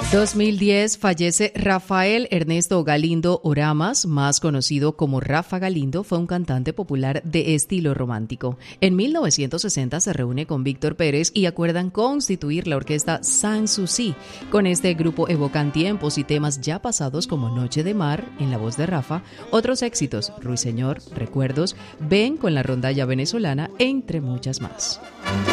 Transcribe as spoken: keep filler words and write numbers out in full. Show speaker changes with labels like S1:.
S1: dos mil diez fallece Rafael Ernesto Galindo Oramas, más conocido como Rafa Galindo. Fue un cantante popular de estilo romántico. En mil novecientos sesenta se reúne con Víctor Pérez y acuerdan constituir la orquesta Sanssouci. Con este grupo evocan tiempos y temas ya pasados como Noche de Mar, en la voz de Rafa, otros éxitos, Ruiseñor, Recuerdos, Ven con la rondalla venezolana, entre muchas más.